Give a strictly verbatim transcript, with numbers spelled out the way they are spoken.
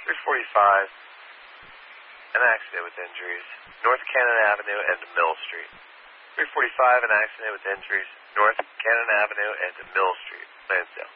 three forty-five, an accident with injuries, North Cannon Avenue and Mill Street. three forty-five, an accident with injuries, North Cannon Avenue and Mill Street, Lansdale.